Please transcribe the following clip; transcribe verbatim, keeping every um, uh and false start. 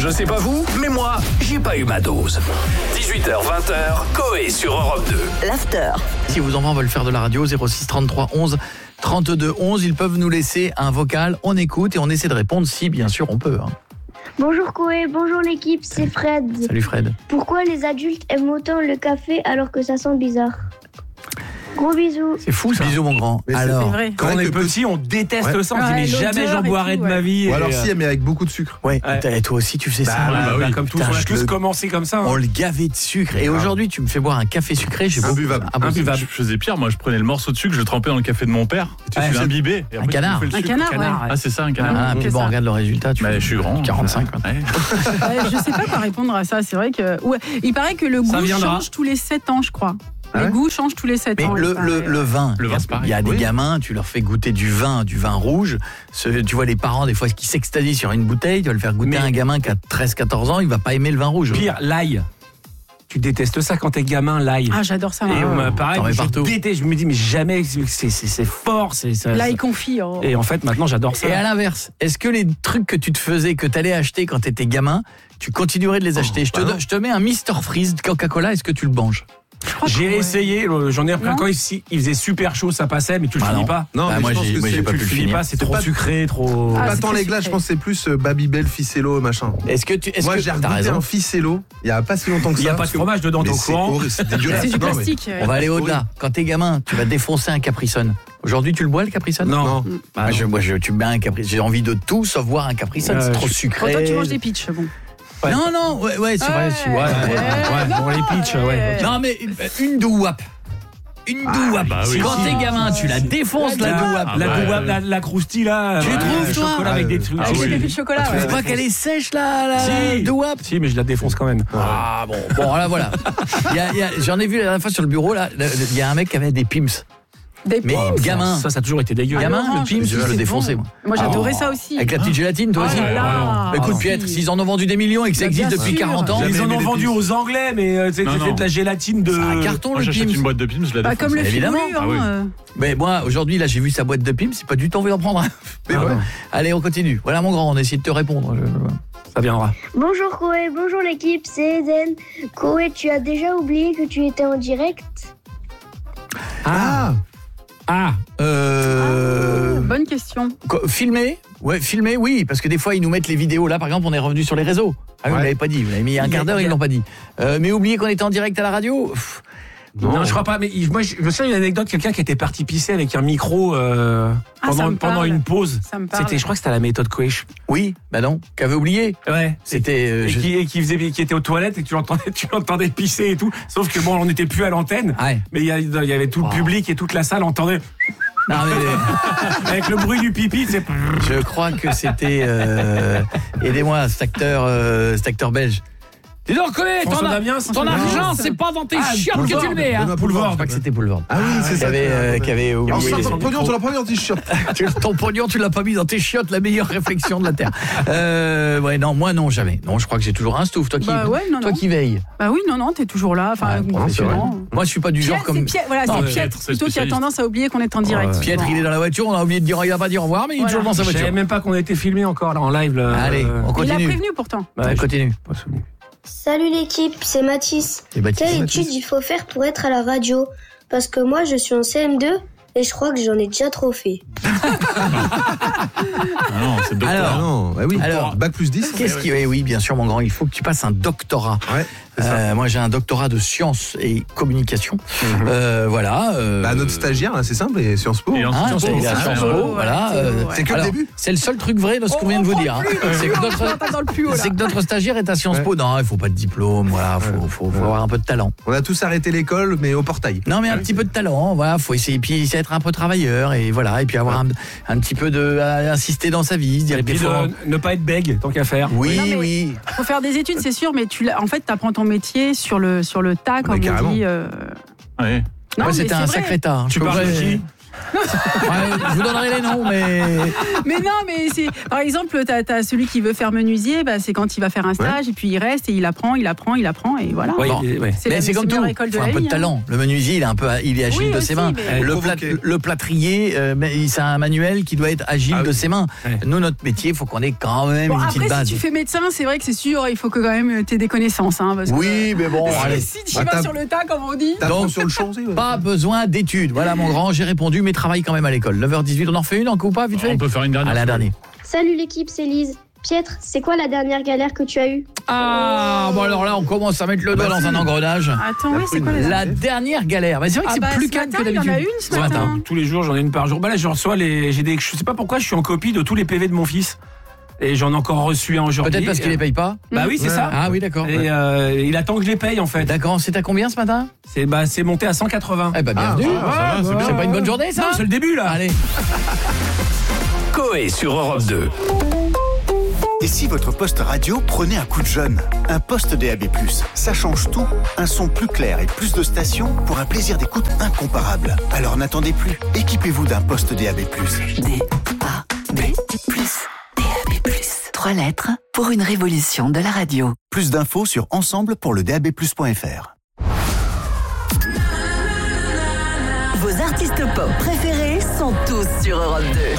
Je sais pas vous, mais moi, j'ai pas eu ma dose. dix-huit heures vingt, Coé sur Europe deux. L'after. Si vos enfants veulent faire de la radio, zéro six trente-trois onze trente-deux onze, ils peuvent nous laisser un vocal, on écoute et on essaie de répondre si bien sûr on peut. Hein. Bonjour Coé, bonjour l'équipe, c'est Fred. Salut Fred. Pourquoi les adultes aiment autant le café alors que ça sent bizarre ? Gros bisous. C'est fou ça. Bisous mon grand. Mais c'est Alors, vrai. Quand on est que petit, on déteste Ouais. ça. On dit, Ouais, mais jamais l'odeur j'en et boirai tout, de ma ouais. vie. Ou Et, alors euh, si, mais avec beaucoup de sucre. ouais, Ouais. t'as- toi aussi tu faisais bah, ça. bah, bah bah, oui. comme tous, Putain, on a je tous le- commencé comme ça. hein. On le gavait de sucre et aujourd'hui tu me fais boire un café sucré, j'ai Imbuvable. Ah, bon, Imbuvable. Je faisais pire, moi je prenais le morceau de sucre, je le trempais dans le café de mon père, et tu Ouais, fais c'est- l'imbibé. et un après, tu canard. fais le Un sucre. canard, Canard, ouais. Ah c'est ça un canard. Ah, que puis bon, ça. regarde le résultat, tu Bah, je suis grand. quarante-cinq. Ouais. Ouais, je sais pas quoi répondre à ça. C'est vrai que ouais, il paraît que le Ça goût viendra. change tous les sept ans, je crois. Ah le ouais goût change tous les sept Mais ans. le, il paraît. le, le vin, Le vin, c'est pareil. il y a des Oui. gamins, tu leur fais goûter du vin, du vin rouge. Ce, tu vois les parents des fois qui s'extasient sur une bouteille, tu vas le faire goûter Mais- à un gamin qui a treize quatorze ans, il va pas aimer le vin rouge. Pire, l'ail. Tu détestes ça quand t'es gamin, l'ail. Ah, j'adore ça. Et moi. on m'a pareil, T'en mets je partout. déteste. Je me dis, mais jamais, c'est, c'est, c'est fort. C'est, ça, Là, ça- il confie. oh. Et en fait, maintenant, j'adore ça. Et à l'inverse, est-ce que les trucs que tu te faisais, que tu allais acheter quand tu étais gamin, tu continuerais de les acheter? je, te, bah donne- je te mets un mister Freeze de Coca-Cola, est-ce que tu le manges? Je crois que J'ai ouais. essayé, euh, j'en ai repris Non. quand il, il faisait super chaud, ça passait, mais tu le Ah finis non. pas. Non, Bah, mais moi, je pense j'ai- que moi, j'ai c'est pas Tu pu le le finis finir. pas, c'est C'est trop pas- sucré, trop. Ah, Bah, c'est attends, très les sucré. glaces, je pense je que pense. c'est plus Babybel, Ficello, machin. Est-ce que tu est-ce Moi, que j'ai t'as regoûté raison. un Ficello il y a pas si longtemps que ça. Il n'y a pas parce de que- fromage dedans, Mais t'es au c'est courant. horrible, c'est dégueulasse. C'est du Non, mais- plastique. On va aller c'est au-delà. Quand t'es gamin, tu vas défoncer un Capri Sun. Aujourd'hui, tu le bois le Capri Sun? Non. Non. Bah, Moi, je, moi, je- tu me mets un Capri. J'ai envie de tout sauf boire un Capri Sun. Euh, c'est trop je- sucré. Toi, tu manges des pitchs. Bon. Ouais. Non, non, ouais, ouais, c'est vrai. c'est- ouais, Ouais, ouais. ouais, ouais, bon, les pitchs, ouais. Non, mais une douap. Une douap. bah oui. Quand Si. t'es gamin, tu la défonces la La douap. Ah La bah, douap, euh, la, la croustille là. Tu euh, trouves, le toi chocolat avec des Ah, trucs. Ah Avec oui. des pépites de chocolat. Tu trouves ouais. pas qu'elle est sèche la, la Si. douap? Si, mais je la défonce quand même. Ah bon, bon là voilà. Il y a- il y a- J'en ai vu la dernière fois sur le bureau là. le- le- Il y a un mec qui avait des pims. Des Mais pims. gamin, Ça, ça a toujours été dégueu. gamin, Ah, le l'orange, pims, mais je c'est le défonçais bon. moi. Moi, j'adorais Oh. ça aussi. Avec la petite gélatine, toi Oh aussi. là là. Bah, écoute, Ah, Pietre, si. s'ils en ont vendu des millions et que ça Bah, existe bien depuis sûr. quarante ans, Jamais Ils en aimé ont les vendu Pims. aux Anglais, mais euh, tu sais, Non, c'était non. de la gélatine de. c'est un carton Moi le j'achète pims. une boîte de Pims, je la Bah, défonce. comme le film Évidemment. voulu, hein, Ah oui. euh. Mais moi, aujourd'hui, là, j'ai vu sa boîte de pims, c'est pas du tout envie d'en prendre un. Mais Ah ouais. ouais. Allez, on continue. Voilà mon grand, on essaie de te répondre. Je- Ça viendra. Bonjour Coé, bonjour l'équipe, c'est Eden. Coé, tu as déjà oublié que tu étais en direct ? Ah, Ah, Euh... Bonne question. quoi, filmer Ouais, filmer, oui, parce que des fois, ils nous mettent les vidéos. Là, par exemple, on est revenu sur les réseaux. Ah oui, vous Ouais. l'avez pas dit. Vous l'avez mis un Il y a- quart d'heure, il y ils a- l'ont pas dit. Euh, mais oubliez qu'on était en direct à la radio. Pff, non, je crois pas. Mais il- moi, je je me souviens d'une anecdote, quelqu'un qui était parti pisser avec un micro euh, Ah, ça pendant, me pendant parle. une pause. Ça me parle. C'était, je crois que c'était la méthode Coach. Oui, bah non, qu'avait oublié. Ouais. C'était. euh, Et je- qui, et qui faisait, qui était aux toilettes et que tu l'entendais, tu l'entendais pisser et tout. Sauf que bon, on n'était plus à l'antenne. Ouais. Mais il y, a- il y avait tout le Wow. public et toute la salle entendait Non, mais, avec le bruit du pipi. C'est. je crois que c'était. Euh, aidez-moi, cet acteur, euh, cet acteur belge. Dis donc, Collet, ton, François a- Damiens. ton argent, c'est- c'est pas dans tes Ah, chiottes que tu le mets, hein. Benoît Boulevard. Je crois que c'était Boulevard. ah oui, c'est Qui ça. avait, euh, qui avait Alors, oublié. ça, les- ton pognon, tu l'as pas mis en t-shirt. Tu- Ton pognon, tu l'as pas mis dans tes chiottes, la meilleure réflexion de la Terre. Euh, ouais, non, moi non, jamais. Non, je crois que j'ai toujours un stouff. Toi qui, Bah ouais, non, toi non. qui veille. Bah oui, non, non, t'es toujours là. Enfin, Ouais, bon, professionnel. non. Moi, je suis pas du genre Pierre, comme. c'est Pierre, voilà, Non, c'est mais Pierre Pietre, c'est plutôt qui a spécialiste. tendance à oublier qu'on est en direct. Pietre, il est dans la voiture, on a oublié de dire, il a pas dit au revoir, mais il est Voilà. toujours dans sa Je savais voiture. même pas qu'on était filmé encore là en live. Là. Allez, Euh, on Il l'a continue. prévenu pourtant. ouais, On je- continue. pas souvenu. Salut l'équipe, c'est Mathis. Et Baptiste. Quelle étude il faut faire pour être à la radio ? Parce que moi, je suis en C M deux et je crois que j'en ai déjà trop fait. Ah non, c'est docteur. Alors, Ah non, bah oui. Alors, bac plus dix. Qu'est-ce qui. Oui, oui, bien sûr, mon grand, il faut que tu passes un doctorat. Ouais, c'est ça. Euh, moi, j'ai un doctorat de sciences et communication. Euh, voilà. euh, Bah, notre stagiaire, là, c'est simple, et Sciences Po. Et en Hein, Sciences c'est Po, la ouais. Sciences Po, Ouais. voilà. Théo, euh, ouais. C'est que le alors, début. C'est le seul truc vrai de ce qu'on vient de vous dire. hein. C'est que notre, dans le plus haut, là. c'est que notre stagiaire est à Sciences Po. Non, il faut pas de diplôme. Voilà, faut, faut, faut Ouais. avoir un peu de talent. On a tous arrêté l'école, mais au portail. Non, mais un petit peu de talent. Voilà, faut essayer. Puis essayer d'être un peu travailleur et voilà, et puis avoir un, un petit peu de à insister dans sa vie, se dire Et des puis fois- de ne pas être bègue tant qu'à faire. Oui, Non, mais- oui. Faut faire des études, c'est sûr, mais tu l'as- en fait, t'apprends ton métier sur le sur le tas, comme on carrément. dit. euh. Ouais. Non, Ouais, mais c'était c'est un vrai. sacré tas. hein. Tu Je peux parles de vous- qui Ouais, je vous donnerai les noms, mais... Mais non, mais c'est... Par exemple, t'as, t'as celui qui veut faire menuisier, bah, c'est quand il va faire un stage, ouais. et puis il reste, et il apprend, il apprend, il apprend, et voilà. Ouais, bon. ouais. C'est, mais la, c'est comme tout, il faut un peu de talent. Hein. Le menuisier, il est un peu, il est agile oui, de aussi, ses mains. Mais... Le, plat, le plâtrier, euh, c'est un manuel qui doit être agile ah, de oui. ses mains. Ouais. Nous, notre métier, il faut qu'on ait quand même bon, une petite après, base. Si tu fais médecin, c'est vrai que c'est sûr, il faut que quand même t'aies des connaissances. Hein, parce oui, que, mais bon, allez. Si tu vas sur le tas, comme on dit. Donc, sur le champ, pas besoin d'études. Voilà, mon grand, j'ai répondu, mais travaille quand même à l'école. neuf heures dix-huit, on en refait une encore ou pas, vite fait? On peut faire une dernière. Allez, un dernier. Salut l'équipe, c'est Lise. Pietre, c'est quoi la dernière galère que tu as eue? Ah, bon alors là, on commence à mettre le doigt bah, dans si. un engrenage. Attends, oui, c'est quoi la, la dernière galère? Bah, c'est vrai que ah c'est bah, plus calme que d'habitude. Il y en a une ce matin. matin. Tous les jours, j'en ai une par jour. Bah là, je reçois les. J'ai des. Je sais pas pourquoi, je suis en copie de tous les P V de mon fils. Et j'en ai encore reçu un aujourd'hui. Peut-être parce qu'il les paye pas. Bah oui, c'est ouais. ça. Ah oui, d'accord. Et euh, il attend que je les paye en fait. D'accord. C'est à combien ce matin? C'est bah c'est monté à cent quatre-vingts. Eh bah bienvenue. Ah, ah, va, c'est, c'est pas une bonne journée ça? Non, c'est le début là. Allez. Coé sur Europe deux. Et si votre poste radio prenait un coup de jeune? Un poste D A B plus, ça change tout. Un son plus clair et plus de stations pour un plaisir d'écoute incomparable. Alors n'attendez plus. Équipez-vous d'un poste D A B plus. D A B plus. D A B plus. Trois lettres pour une révolution de la radio. Plus d'infos sur ensemble pour le D A B plus point F R. Vos artistes pop préférés sont tous sur Europe deux.